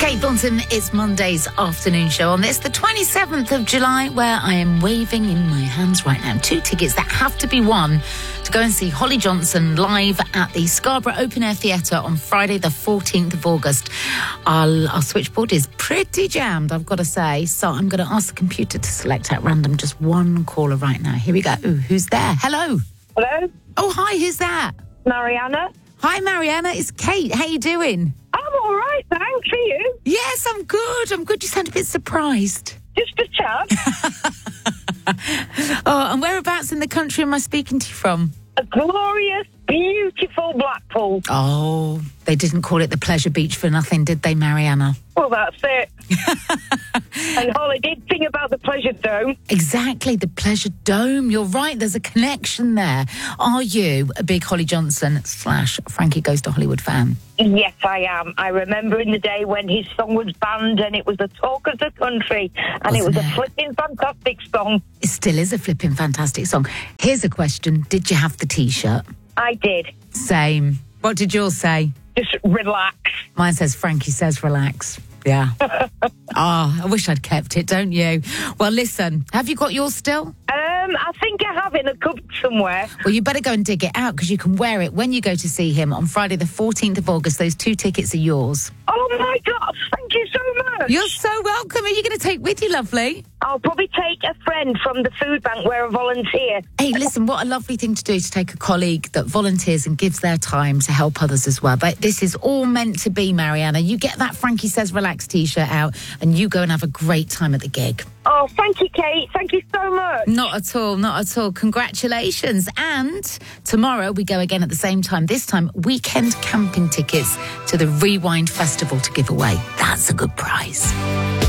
Kate Thornton. It's Monday's afternoon show on this, the 27th of July, where I am waving in my hands right now 2 tickets that have to be won to go and see Holly Johnson live at the Scarborough Open Air Theatre on Friday, the 14th of August. Our switchboard is pretty jammed, I've got to say, so I'm going to ask the computer to select at random just one caller right now. Here we go. Ooh, who's there? Hello. Hello? Oh, hi, who's that? Mariana? Hi, Mariana. It's Kate. How you doing? I'm all right, thanks. For you? Yes, I'm good. You sound a bit surprised. Just a chat. Oh, and whereabouts in the country am I speaking to you from? A glorious, beautiful Blackpool. Oh, they didn't call it the Pleasure Beach for nothing, did they, Mariana? Well, that's it. And Holly did sing about the Pleasure Dome. Exactly, the Pleasure Dome. You're right, there's a connection there. Are you a big Holly Johnson / Frankie Goes to Hollywood fan? Yes, I am. I remember in the day when his song was banned and it was the talk of the country, and it was a flipping fantastic song. It still is a flipping fantastic song. Here's a question. Did you have the T-shirt? I did. Same. What did yours say? Just relax. Mine says, Frankie says relax. Yeah. I wish I'd kept it, don't you? Well, listen, have you got yours still? I think I have in a cupboard somewhere. Well, you better go and dig it out, because you can wear it when you go to see him on Friday the 14th of August. Those 2 tickets are yours. Oh, my God. Thank you so much. You're so welcome. Are you going to take with you, lovely? I'll probably take a friend from the food bank where I volunteer. Hey, listen, what a lovely thing to do, to take a colleague that volunteers and gives their time to help others as well. But this is all meant to be, Mariana. You get that Frankie Says Relax T-shirt out and you go and have a great time at the gig. Oh, thank you, Kate. Thank you so much. Not at all, not at all. Congratulations. And tomorrow we go again at the same time. This time, weekend camping tickets to the Rewind Festival to give away. That's a good prize.